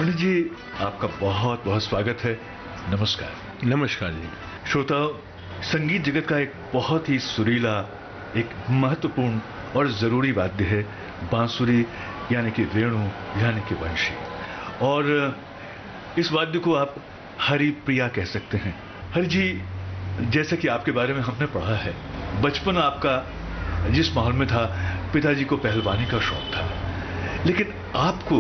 पंडित जी, आपका बहुत बहुत स्वागत है। नमस्कार। नमस्कार जी। श्रोताओं, संगीत जगत का एक बहुत ही सुरीला, एक महत्वपूर्ण और जरूरी वाद्य है बांसुरी, यानी कि वेणु, यानी कि वंशी। और इस वाद्य को आप हरि प्रिया कह सकते हैं। हरि जी, जैसे कि आपके बारे में हमने पढ़ा है, बचपन आपका जिस माहौल में था, पिताजी को पहलवानी का शौक था, लेकिन आपको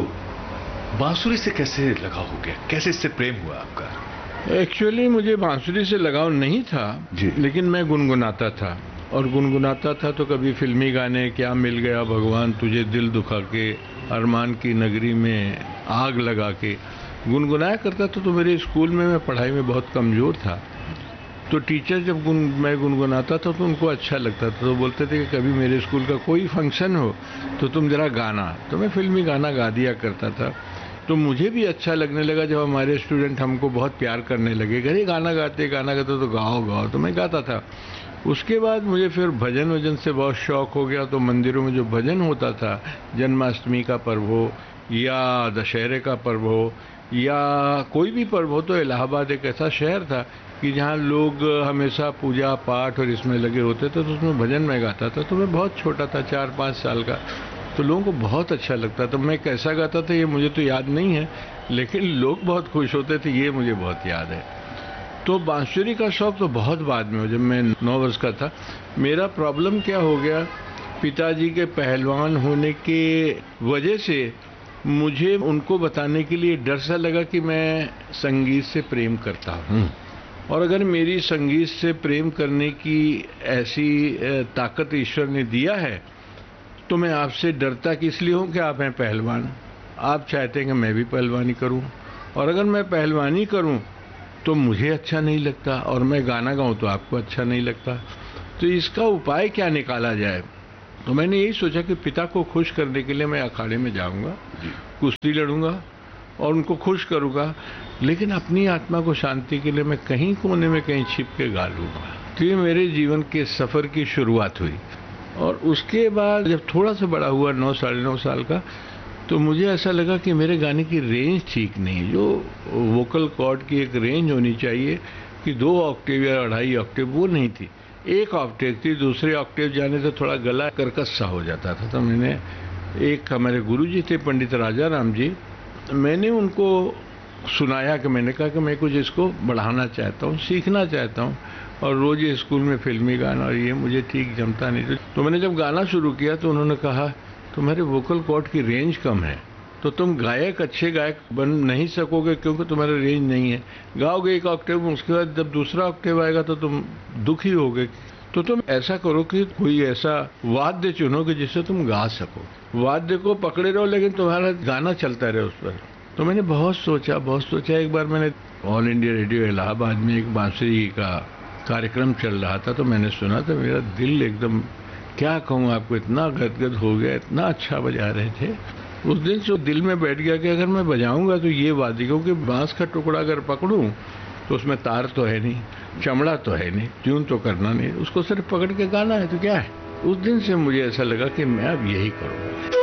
बांसुरी से कैसे लगाव हो गया? कैसे इससे प्रेम हुआ आपका? एक्चुअली मुझे बांसुरी से लगाव नहीं था जी। लेकिन मैं गुनगुनाता था, और गुनगुनाता था तो कभी फिल्मी गाने, क्या मिल गया भगवान तुझे दिल दुखा के, अरमान की नगरी में आग लगा के गुनगुनाया करता था। तो मेरे स्कूल में मैं पढ़ाई में बहुत कमज़ोर था, तो टीचर जब मैं गुनगुनाता था तो उनको अच्छा लगता था, तो बोलते थे कि कभी मेरे स्कूल का कोई फंक्शन हो तो तुम ज़रा गाना। तो मैं फिल्मी गाना गा दिया करता था। तो मुझे भी अच्छा लगने लगा जब हमारे स्टूडेंट हमको बहुत प्यार करने लगे, अरे गाना गाते तो गाओ गाओ, तो मैं गाता था। उसके बाद मुझे फिर भजन वजन से बहुत शौक़ हो गया। तो मंदिरों में जो भजन होता था, जन्माष्टमी का पर्व हो या दशहरे का पर्व हो या कोई भी पर्व हो, तो इलाहाबाद एक ऐसा शहर था कि जहाँ लोग हमेशा पूजा पाठ और इसमें लगे होते थे, तो उसमें भजन में गाता था। तो मैं बहुत छोटा था, 4-5 साल का, तो लोगों को बहुत अच्छा लगता था। मैं कैसा गाता था ये मुझे तो याद नहीं है, लेकिन लोग बहुत खुश होते थे, ये मुझे बहुत याद है। तो बांसुरी का शौक़ तो बहुत बाद में, जब मैं 9 वर्ष का था। मेरा प्रॉब्लम क्या हो गया, पिताजी के पहलवान होने के वजह से मुझे उनको बताने के लिए डर सा लगा कि मैं संगीत से प्रेम करता हूँ, और अगर मेरी संगीत से प्रेम करने की ऐसी ताकत ईश्वर ने दिया है, तो मैं आपसे डरता कि इसलिए हूँ कि आप हैं पहलवान, आप चाहते हैं कि मैं भी पहलवानी करूँ, और अगर मैं पहलवानी करूँ तो मुझे अच्छा नहीं लगता, और मैं गाना गाऊँ तो आपको अच्छा नहीं लगता। तो इसका उपाय क्या निकाला जाए? तो मैंने यही सोचा कि पिता को खुश करने के लिए मैं अखाड़े में जाऊँगा, कुश्ती लड़ूंगा और उनको खुश करूँगा, लेकिन अपनी आत्मा को शांति के लिए मैं कहीं कोने में कहीं छिप के गा लूँगा। तो ये मेरे जीवन के सफ़र की शुरुआत हुई। और उसके बाद जब थोड़ा सा बड़ा हुआ, 9 साढ़े 9 साल का, तो मुझे ऐसा लगा कि मेरे गाने की रेंज ठीक नहीं। जो वोकल कॉर्ड की एक रेंज होनी चाहिए कि 2 ऑक्टेव या 2.5 ऑक्टेव, वो नहीं थी। 1 ऑक्टेव थी, दूसरे ऑक्टेव जाने से थोड़ा गला कर्कश सा हो जाता था। तो मैंने, एक हमारे गुरुजी थे पंडित राजा राम जी, मैंने उनको सुनाया कि मैंने कहा कि मैं कुछ इसको बढ़ाना चाहता हूँ, सीखना चाहता हूँ, और रोज़ ये स्कूल में फिल्मी गाना और ये मुझे ठीक जमता नहीं। तो मैंने जब गाना शुरू किया तो उन्होंने कहा तुम्हारे वोकल कॉर्ड की रेंज कम है, तो तुम गायक, अच्छे गायक बन नहीं सकोगे, क्योंकि तुम्हारा रेंज नहीं है। गाओगे 1 ऑक्टेव में, उसके बाद जब दूसरा ऑक्टेव आएगा तो तुम दुखी होगे। तो तुम ऐसा करो कि कोई ऐसा वाद्य चुनो कि जिससे तुम गा सको। वाद्य को पकड़े रहो लेकिन तुम्हारा गाना चलता रहे उस पर। तो मैंने बहुत सोचा। एक बार मैंने ऑल इंडिया रेडियो इलाहाबाद में एक बांसुरी का कार्यक्रम चल रहा था, तो मैंने सुना, तो मेरा दिल एकदम, क्या कहूँ आपको, इतना गदगद हो गया, इतना अच्छा बजा रहे थे। उस दिन से दिल में बैठ गया कि अगर मैं बजाऊंगा तो ये वाद्य, क्योंकि बांस का टुकड़ा अगर पकड़ूं तो उसमें तार तो है नहीं, चमड़ा तो है नहीं, ट्यून तो करना नहीं, उसको सिर्फ पकड़ के गाना है, तो क्या है। उस दिन से मुझे ऐसा लगा कि मैं अब यही करूँगा।